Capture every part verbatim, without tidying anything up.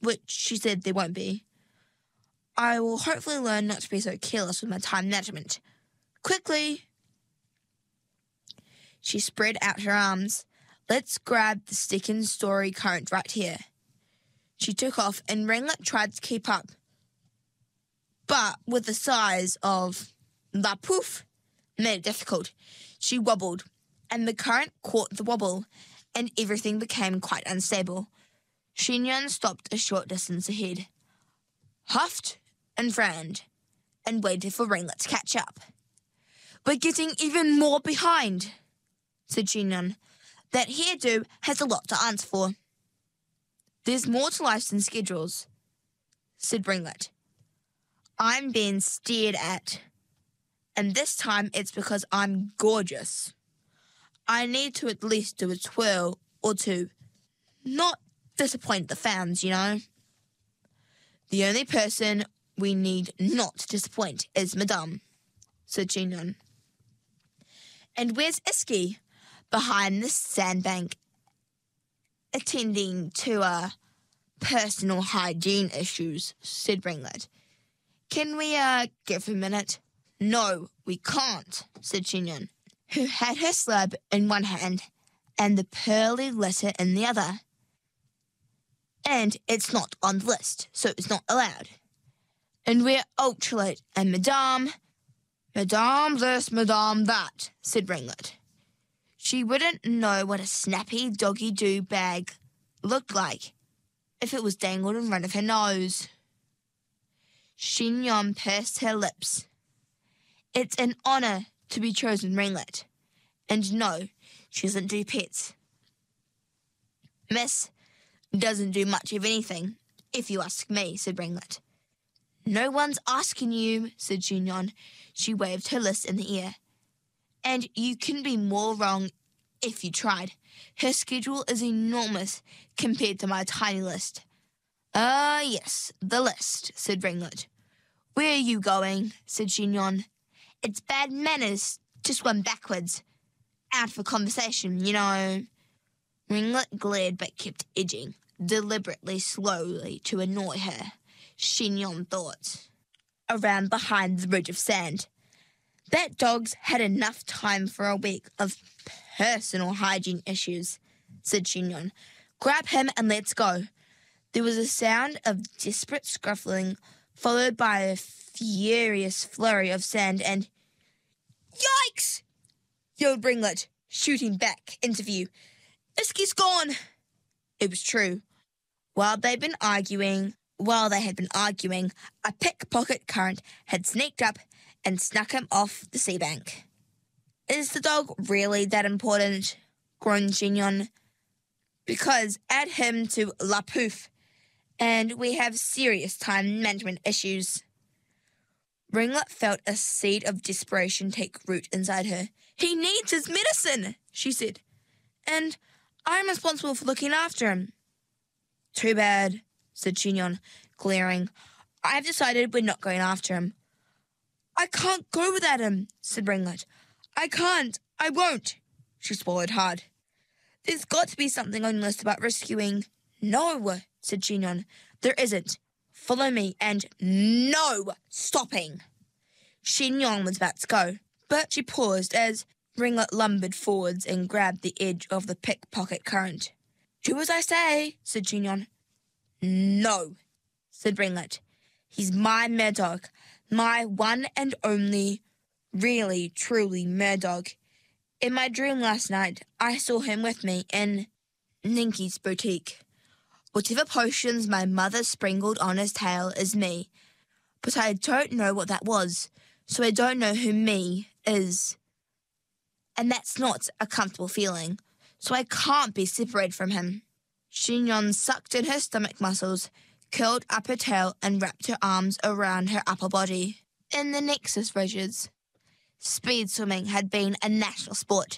which she said there won't be. I will hopefully learn not to be so careless with my time management. Quickly! She spread out her arms. Let's grab the second story current right here. She took off and Ringlet tried to keep up. But with the size of La Pouf, made it difficult. She wobbled, and the current caught the wobble, and everything became quite unstable. Xinyan stopped a short distance ahead, huffed and frowned, and waited for Ringlet to catch up. We're getting even more behind, said Xinyan. That hairdo has a lot to answer for. There's more to life than schedules, said Ringlet. I'm being stared at, and this time it's because I'm gorgeous. I need to at least do a twirl or two, not disappoint the fans, you know. The only person we need not to disappoint is Madame, said Xinyan. And where's Iski? Behind the sandbank, attending to uh, personal hygiene issues, said Ringlet. Can we uh, give him a minute? No, we can't, said Xinyan, who had her slab in one hand and the pearly letter in the other. And it's not on the list, so it's not allowed. And we're ultra late, and Madame, Madame this, Madame that, said Ringlet. She wouldn't know what a snappy doggy-doo bag looked like if it was dangled in front of her nose. Xinyan pursed her lips. It's an honour to be chosen, Ringlet. And no, she doesn't do pets. Miss doesn't do much of anything, if you ask me, said Ringlet. No one's asking you, said Xinyan. She waved her list in the air. And you couldn't be more wrong if you tried. Her schedule is enormous compared to my tiny list. Ah, uh, yes, the list, said Ringlet. Where are you going? said Xinyan. It's bad manners to swim backwards. Out for conversation, you know. Ringlet glared but kept edging, deliberately slowly to annoy her, Xinyan thought. Around behind the ridge of sand. That dog's had enough time for a week of personal hygiene issues, said Xinyan. Grab him and let's go. There was a sound of desperate scuffling, followed by a furious flurry of sand and... Yikes! Yelled Ringlet, shooting back into view. Iski's gone! It was true. While they'd been arguing, while they had been arguing, a pickpocket current had sneaked up and snuck him off the sea bank. Is the dog really that important? Groaned Xinyan. Because add him to La Pouf, and we have serious time management issues. Ringlet felt a seed of desperation take root inside her. He needs his medicine, she said, and I'm responsible for looking after him. Too bad, said Xinyan, glaring. I've decided we're not going after him. I can't go without him, said Ringlet. I can't. I won't. She swallowed hard. There's got to be something on the list about rescuing. No, said Xinyan. There isn't. Follow me and no stopping. Xinyan was about to go, but she paused as Ringlet lumbered forwards and grabbed the edge of the pickpocket current. Do as I say, said Xinyan. No, said Ringlet. He's my murdog, my one and only, really, truly murdog. In my dream last night, I saw him with me in Ninky's boutique. Whatever potions my mother sprinkled on his tail is me, but I don't know what that was, so I don't know who me is. And that's not a comfortable feeling, so I can't be separated from him. Xinyan sucked in her stomach muscles, curled up her tail and wrapped her arms around her upper body. In the Nexus Ridges, speed swimming had been a national sport.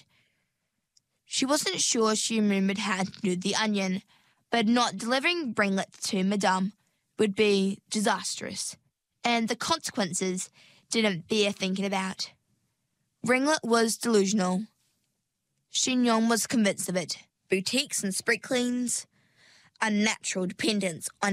She wasn't sure she remembered how to do the onion, but not delivering Ringlet to Madame would be disastrous, and the consequences didn't bear thinking about. Ringlet was delusional. Xinyan was convinced of it. Boutiques and spring cleans, unnatural dependence on